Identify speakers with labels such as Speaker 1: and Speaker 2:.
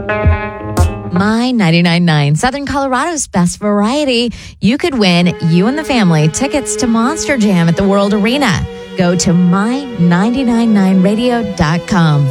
Speaker 1: My 99.9, Southern Colorado's best variety. You could win, you and the family, tickets to Monster Jam at the World Arena. Go to my999radio.com.